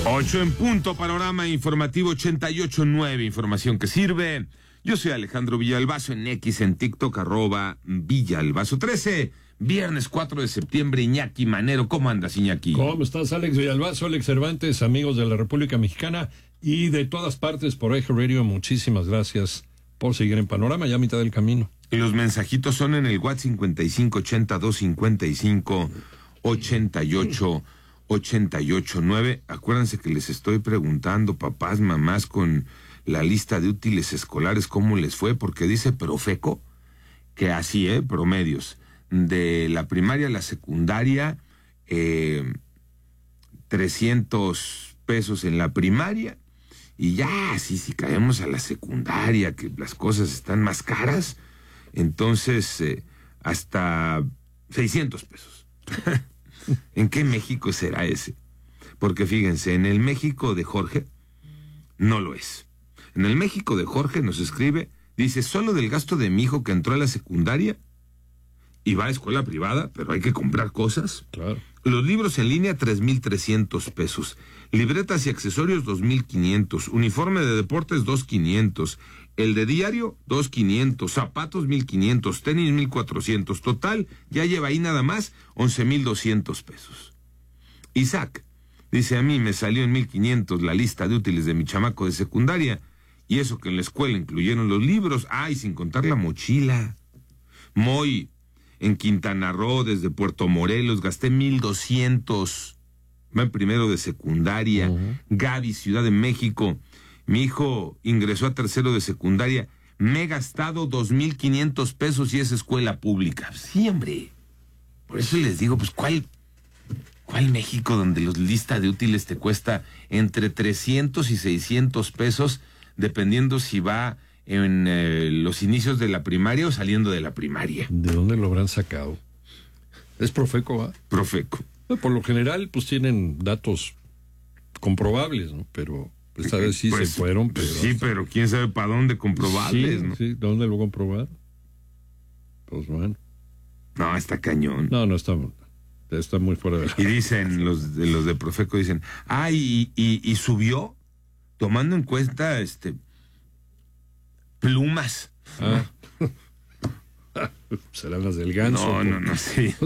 8 en punto, panorama informativo 88.9, información que sirve. Yo soy Alejandro Villalbazo en X, en TikTok, @Villalbazo13. Viernes 4 de septiembre, Iñaki Manero. ¿Cómo andas, Iñaki? ¿Cómo estás, Alex Villalbazo, Alex Cervantes, amigos de la República Mexicana y de todas partes por Eje Radio? Muchísimas gracias por seguir en Panorama, ya a mitad del camino. Y los mensajitos son en el WhatsApp 5580-255-88-9. Acuérdense que les estoy preguntando, papás, mamás, con la lista de útiles escolares, cómo les fue, porque dice Profeco que así, promedios. De la primaria a la secundaria, 300 pesos en la primaria, y ya, si caemos a la secundaria, que las cosas están más caras, entonces hasta 600 pesos. ¿En qué México será ese? Porque fíjense, en el México de Jorge, no lo es. En el México de Jorge nos escribe, dice, solo del gasto de mi hijo que entró a la secundaria, y va a escuela privada, pero hay que comprar cosas. Claro. Los libros en línea, 3,300 pesos. Libretas y accesorios, 2,500. Uniforme de deportes, 2,500. El de diario, 2,500. Zapatos, 1,500. Tenis, 1,400. Total, ya lleva ahí nada más 11,200 pesos. Isaac dice, a mí me salió en 1,500 la lista de útiles de mi chamaco de secundaria, y eso que en la escuela incluyeron los libros, y sin contar la mochila. Moy, en Quintana Roo, desde Puerto Morelos, gasté 1,200. Va en primero de secundaria. Gaby, Ciudad de México, mi hijo ingresó a tercero de secundaria, me he gastado 2,500 pesos y es escuela pública. Sí, hombre. Por eso les digo, pues, ¿cuál México donde los lista de útiles te cuesta entre 300 y 600 pesos, dependiendo si va en los inicios de la primaria o saliendo de la primaria? ¿De dónde lo habrán sacado? ¿Es Profeco, va? Profeco. Por lo general, pues tienen datos comprobables, ¿no? Pero esta vez sí se fueron. Pero sí, pero quién sabe para dónde comprobables, sí, ¿no? Sí, ¿dónde lo comprobaron? Pues bueno. No, está cañón. No, está muy fuera de la... Y dicen, los de Profeco dicen, y subió, tomando en cuenta, plumas. Serán las del ganso. No, sí.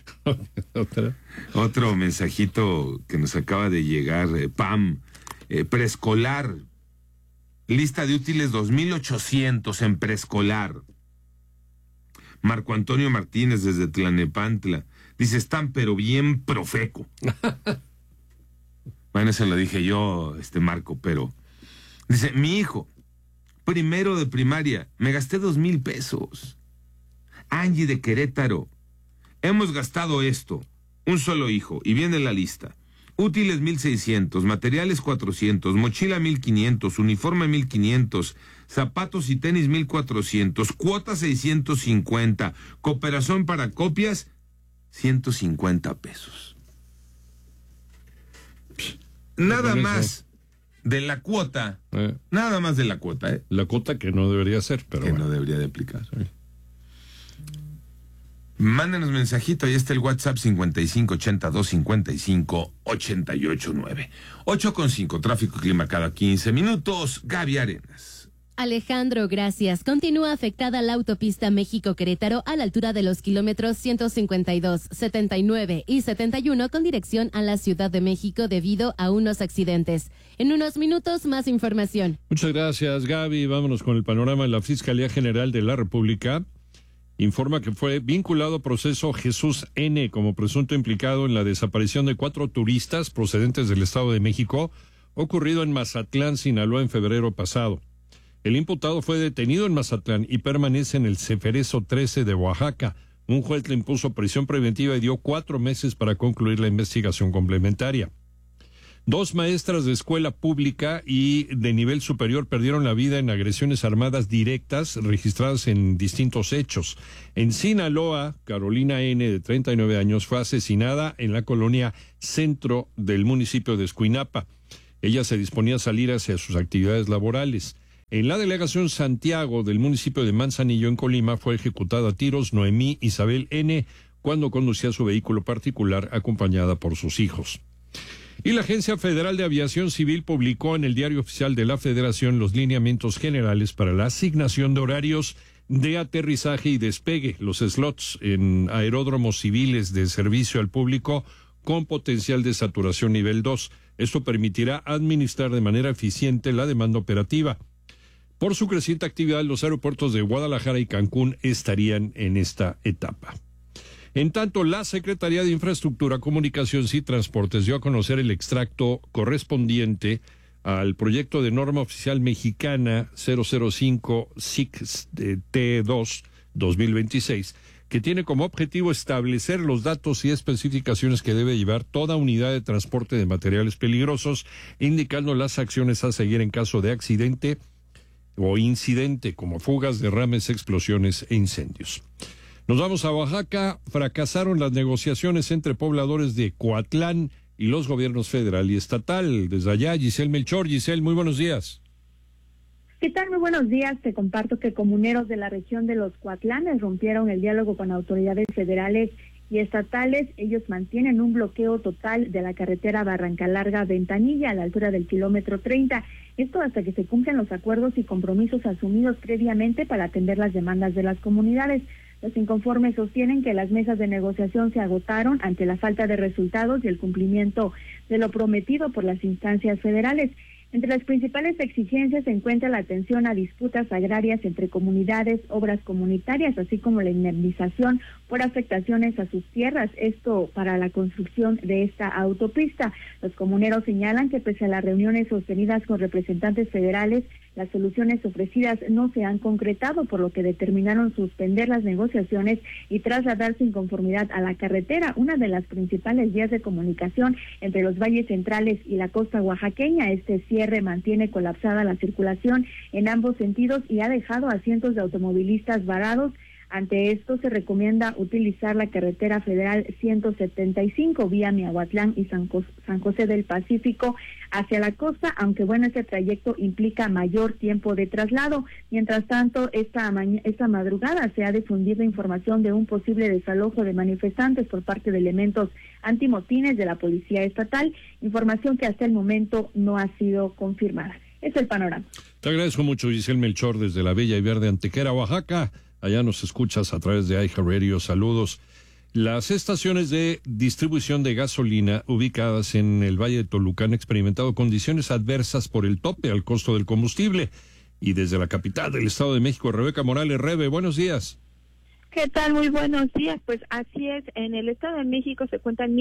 Otro mensajito que nos acaba de llegar, Pam, preescolar, lista de útiles 2,800 en preescolar. Marco Antonio Martínez desde Tlanepantla dice, están pero bien Profeco. Bueno, eso lo dije yo, Marco, pero dice, mi hijo, primero de primaria, me gasté 2,000 pesos. Angie de Querétaro, hemos gastado esto, un solo hijo, y viene la lista. Útiles 1,600, materiales 400, mochila 1,500, uniforme 1,500, zapatos y tenis 1,400, cuota 650, cooperación para copias 150 pesos. Nada más de la cuota, nada más de la cuota, La cuota que no debería ser, pero que no debería de aplicar. Sí. Mándenos mensajito, ahí está el WhatsApp 5580-255-889. 8:05, tráfico y clima cada 15 minutos. Gaby Arenas. Alejandro, gracias. Continúa afectada la autopista México-Querétaro a la altura de los kilómetros 152, 79 y 71 con dirección a la Ciudad de México debido a unos accidentes. En unos minutos, más información. Muchas gracias, Gaby. Vámonos con el panorama. La Fiscalía General de la República informa que fue vinculado a proceso Jesús N. como presunto implicado en la desaparición de 4 turistas procedentes del Estado de México, ocurrido en Mazatlán, Sinaloa, en febrero pasado. El imputado fue detenido en Mazatlán y permanece en el Ceferezo 13 de Oaxaca. Un juez le impuso prisión preventiva y dio 4 meses para concluir la investigación complementaria. 2 maestras de escuela pública y de nivel superior perdieron la vida en agresiones armadas directas registradas en distintos hechos. En Sinaloa, Carolina N., de 39 años, fue asesinada en la colonia Centro del municipio de Escuinapa. Ella se disponía a salir hacia sus actividades laborales. En la delegación Santiago del municipio de Manzanillo, en Colima, fue ejecutada a tiros Noemí Isabel N. cuando conducía su vehículo particular acompañada por sus hijos. Y la Agencia Federal de Aviación Civil publicó en el Diario Oficial de la Federación los lineamientos generales para la asignación de horarios de aterrizaje y despegue, los slots en aeródromos civiles de servicio al público con potencial de saturación nivel 2. Esto permitirá administrar de manera eficiente la demanda operativa. Por su creciente actividad, los aeropuertos de Guadalajara y Cancún estarían en esta etapa. En tanto, la Secretaría de Infraestructura, Comunicaciones y Transportes dio a conocer el extracto correspondiente al proyecto de norma oficial mexicana 005-SIC-T2-2026, que tiene como objetivo establecer los datos y especificaciones que debe llevar toda unidad de transporte de materiales peligrosos, indicando las acciones a seguir en caso de accidente o incidente, como fugas, derrames, explosiones e incendios. Nos vamos a Oaxaca. Fracasaron las negociaciones entre pobladores de Coatlán y los gobiernos federal y estatal. Desde allá, Giselle Melchor. Giselle, muy buenos días. ¿Qué tal? Muy buenos días. Te comparto que comuneros de la región de los Coatlanes rompieron el diálogo con autoridades federales y estatales. Ellos mantienen un bloqueo total de la carretera Barranca Larga-Ventanilla a la altura del kilómetro 30. Esto hasta que se cumplan los acuerdos y compromisos asumidos previamente para atender las demandas de las comunidades. Los inconformes sostienen que las mesas de negociación se agotaron ante la falta de resultados y el cumplimiento de lo prometido por las instancias federales. Entre las principales exigencias se encuentra la atención a disputas agrarias entre comunidades, obras comunitarias, así como la indemnización por afectaciones a sus tierras, esto para la construcción de esta autopista. Los comuneros señalan que pese a las reuniones sostenidas con representantes federales, las soluciones ofrecidas no se han concretado, por lo que determinaron suspender las negociaciones y trasladar su inconformidad a la carretera, una de las principales vías de comunicación entre los valles centrales y la costa oaxaqueña. Este cierre mantiene colapsada la circulación en ambos sentidos y ha dejado a cientos de automovilistas varados. Ante esto, se recomienda utilizar la carretera federal 175 vía Miahuatlán y San José del Pacífico hacia la costa, aunque bueno, este trayecto implica mayor tiempo de traslado. Mientras tanto, esta madrugada se ha difundido información de un posible desalojo de manifestantes por parte de elementos antimotines de la Policía Estatal, información que hasta el momento no ha sido confirmada. Es el panorama. Te agradezco mucho, Giselle Melchor, desde la bella y verde Antequera, Oaxaca. Allá nos escuchas a través de iHeartRadio. Saludos. Las estaciones de distribución de gasolina ubicadas en el Valle de Toluca han experimentado condiciones adversas por el tope al costo del combustible. Y desde la capital del Estado de México, Rebeca Morales. Rebe, buenos días. ¿Qué tal? Muy buenos días. Pues así es, en el Estado de México se cuentan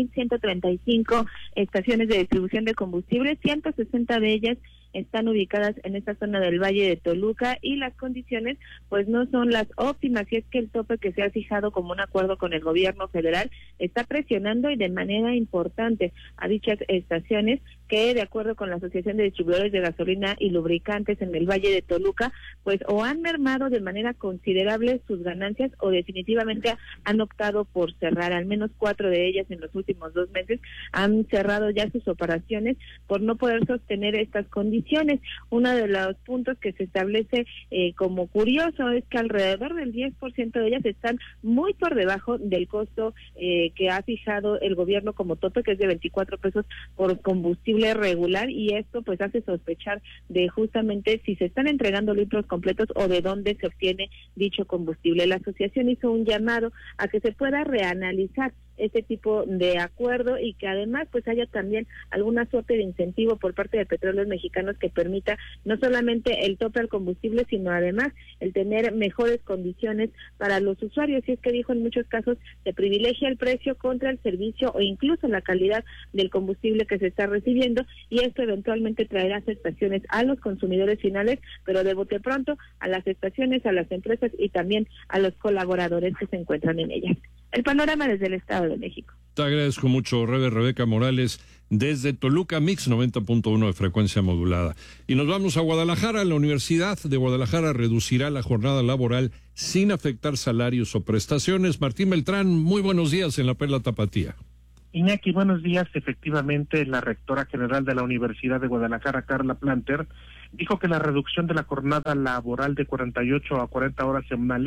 1,135 estaciones de distribución de combustible, 160 de ellas están ubicadas en esta zona del Valle de Toluca y las condiciones pues no son las óptimas, y es que el tope que se ha fijado como un acuerdo con el gobierno federal está presionando y de manera importante a dichas estaciones que, de acuerdo con la Asociación de Distribuidores de Gasolina y Lubricantes en el Valle de Toluca, pues o han mermado de manera considerable sus ganancias o definitivamente han optado por cerrar. Al menos 4 de ellas en los últimos 2 meses han cerrado ya sus operaciones por no poder sostener estas condiciones. Uno de los puntos que se establece como curioso es que alrededor del 10% de ellas están muy por debajo del costo que ha fijado el gobierno como tope, que es de 24 pesos por combustible regular, y esto pues hace sospechar de justamente si se están entregando litros completos o de dónde se obtiene dicho combustible. La asociación hizo un llamado a que se pueda reanalizar este tipo de acuerdo y que además pues haya también alguna suerte de incentivo por parte de Petróleos Mexicanos que permita no solamente el tope al combustible, sino además el tener mejores condiciones para los usuarios. Y es que dijo, en muchos casos se privilegia el precio contra el servicio o incluso la calidad del combustible que se está recibiendo, y esto eventualmente traerá afectaciones a los consumidores finales, pero de bote pronto a las estaciones, a las empresas y también a los colaboradores que se encuentran en ellas. El panorama desde el Estado de México. Te agradezco mucho, Rebeca Morales, desde Toluca, Mix 90.1 de frecuencia modulada. Y nos vamos a Guadalajara. La Universidad de Guadalajara reducirá la jornada laboral sin afectar salarios o prestaciones. Martín Beltrán, muy buenos días en la Perla Tapatía. Iñaki, buenos días. Efectivamente, la rectora general de la Universidad de Guadalajara, Carla Planter, dijo que la reducción de la jornada laboral de 48 a 40 horas semanales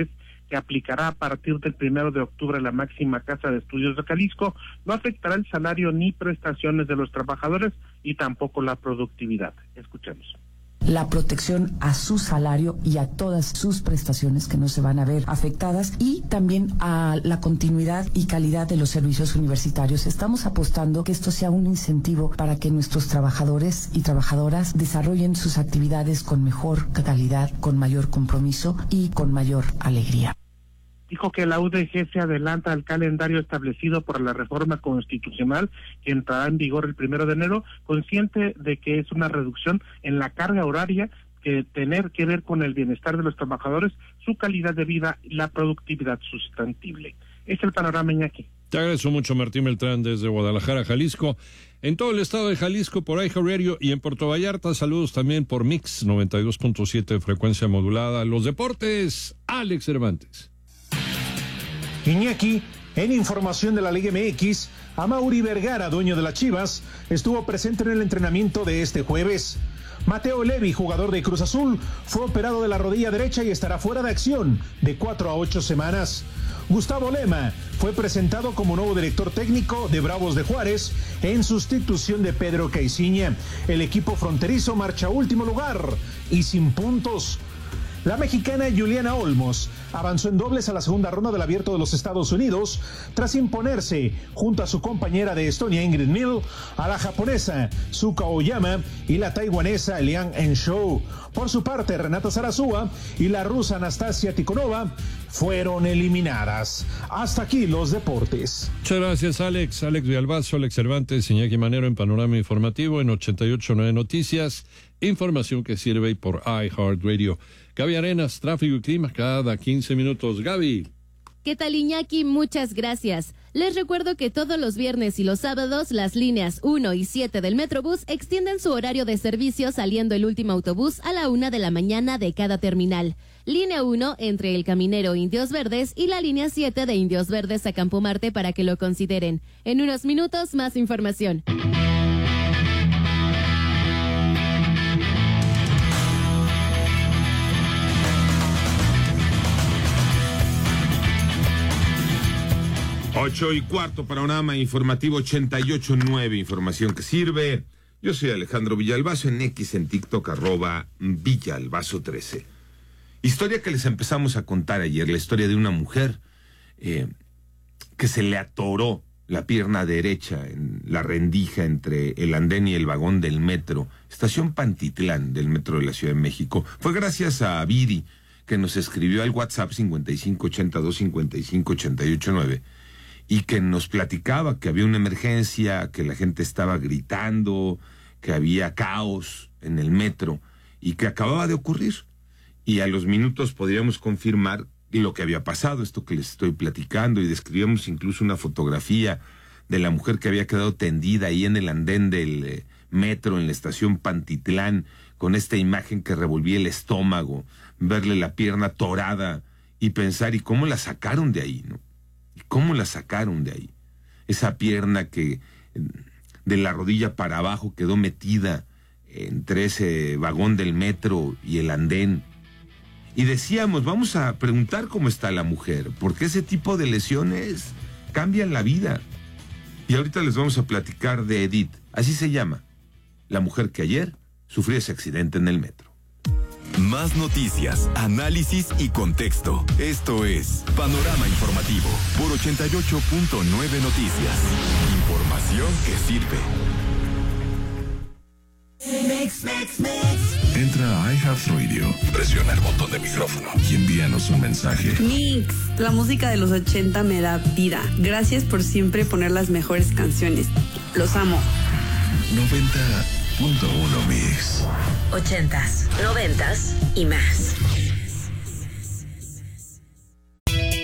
que aplicará a partir del 1 de octubre la máxima casa de estudios de Jalisco, no afectará el salario ni prestaciones de los trabajadores y tampoco la productividad. Escuchemos. La protección a su salario y a todas sus prestaciones que no se van a ver afectadas, y también a la continuidad y calidad de los servicios universitarios. Estamos apostando que esto sea un incentivo para que nuestros trabajadores y trabajadoras desarrollen sus actividades con mejor calidad, con mayor compromiso y con mayor alegría. Dijo que la UDG se adelanta al calendario establecido por la reforma constitucional que entrará en vigor el 1 de enero, consciente de que es una reducción en la carga horaria que tener que ver con el bienestar de los trabajadores, su calidad de vida y la productividad sustentable. Es el panorama, Iñaki. Te agradezco mucho, Martín Beltrán, desde Guadalajara, Jalisco. En todo el estado de Jalisco, por iHeartRadio, y en Puerto Vallarta, saludos también por Mix 92.7 de frecuencia modulada. Los deportes, Alex Cervantes. Iñaki, en información de la Liga MX, Amaury Vergara, dueño de las Chivas, estuvo presente en el entrenamiento de este jueves. Mateo Levi, jugador de Cruz Azul, fue operado de la rodilla derecha y estará fuera de acción de 4 a 8 semanas. Gustavo Lema fue presentado como nuevo director técnico de Bravos de Juárez en sustitución de Pedro Caiciña. El equipo fronterizo marcha a último lugar y sin puntos. La mexicana Juliana Olmos avanzó en dobles a la segunda ronda del Abierto de los Estados Unidos tras imponerse junto a su compañera de Estonia Ingrid Mill, a la japonesa Suka Oyama y la taiwanesa Liang Enshou. Por su parte, Renata Zarazúa y la rusa Anastasia Tikhonova fueron eliminadas. Hasta aquí los deportes. Muchas gracias, Alex. Alex Villalbazo, Alex Cervantes, Iñaki Manero en Panorama Informativo en 88.9 Noticias. Información que sirve por iHeartRadio. Gaby Arenas, tráfico y clima cada 15 minutos. Gaby. ¿Qué tal, Iñaki? Muchas gracias. Les recuerdo que todos los viernes y los sábados las líneas 1 y 7 del Metrobús extienden su horario de servicio saliendo el último autobús a la 1 de la mañana de cada terminal. Línea 1 entre El Caminero Indios Verdes y la línea 7 de Indios Verdes a Campo Marte para que lo consideren. En unos minutos más información. Ocho y cuarto, panorama informativo 88.9, información que sirve. Yo soy Alejandro Villalbazo, en X, en TikTok, @Villalbazo13. Historia que les empezamos a contar ayer, la historia de una mujer que se le atoró la pierna derecha en la rendija entre el andén y el vagón del metro, estación Pantitlán del metro de la Ciudad de México. Fue gracias a Viri, que nos escribió al WhatsApp 5582-558889. Y que nos platicaba que había una emergencia, que la gente estaba gritando, que había caos en el metro y que acababa de ocurrir. Y a los minutos podríamos confirmar lo que había pasado, esto que les estoy platicando, y describimos incluso una fotografía de la mujer que había quedado tendida ahí en el andén del metro en la estación Pantitlán, con esta imagen que revolvía el estómago, verle la pierna torada y pensar, ¿y cómo la sacaron de ahí, no? ¿Cómo la sacaron de ahí? Esa pierna que de la rodilla para abajo quedó metida entre ese vagón del metro y el andén. Y decíamos, vamos a preguntar cómo está la mujer, porque ese tipo de lesiones cambian la vida. Y ahorita les vamos a platicar de Edith, así se llama, la mujer que ayer sufrió ese accidente en el metro. Más noticias, análisis y contexto. Esto es Panorama Informativo por 88.9 Noticias. Información que sirve. Entra a iHeartRadio, presiona el botón de micrófono y envíanos un mensaje. Mix, la música de los 80 me da vida. Gracias por siempre poner las mejores canciones. Los amo. 90.1 Mix. 80s, 90s y más.